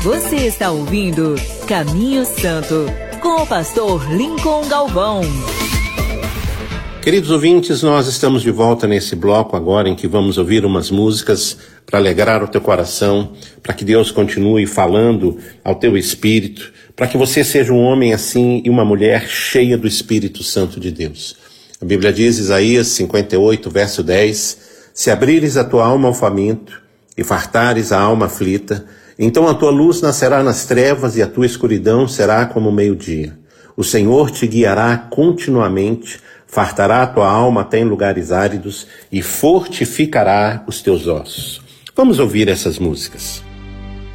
Você está ouvindo Caminho Santo, com o pastor Lincoln Galvão. Queridos ouvintes, nós estamos de volta nesse bloco agora em que vamos ouvir umas músicas para alegrar o teu coração, para que Deus continue falando ao teu espírito, para que você seja um homem assim e uma mulher cheia do Espírito Santo de Deus. A Bíblia diz, Isaías 58, verso 10, se abrires a tua alma ao faminto e fartares a alma aflita, então a tua luz nascerá nas trevas e a tua escuridão será como o meio-dia. O Senhor te guiará continuamente, fartará a tua alma até em lugares áridos e fortificará os teus ossos. Vamos ouvir essas músicas.